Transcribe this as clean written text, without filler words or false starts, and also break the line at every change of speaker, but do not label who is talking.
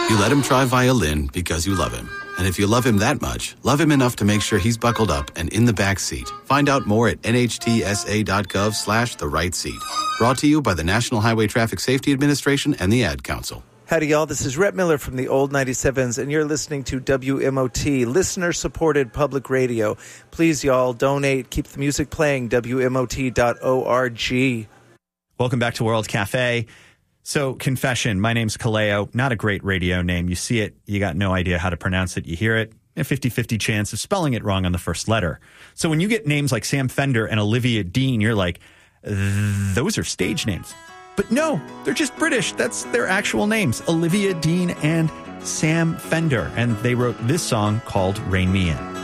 You let him try violin because you love him. And if you love him that much, love him enough to make sure he's buckled up and in the back seat. Find out more at nhtsa.gov/the right seat. Brought to you by the National Highway Traffic Safety Administration and the Ad Council.
Howdy, y'all. This is Rhett Miller from the Old 97s, and you're listening to WMOT, listener-supported public radio. Please, y'all, donate. Keep the music playing, WMOT.org.
Welcome back to World Cafe. So, confession, my name's Kaleo. Not a great radio name. You see it, you got no idea how to pronounce it. You hear it, a 50-50 chance of spelling it wrong on the first letter. So when you get names like Sam Fender and Olivia Dean, you're like, those are stage names. But no, they're just British. That's their actual names, Olivia Dean and Sam Fender. And they wrote this song called Rain Me In.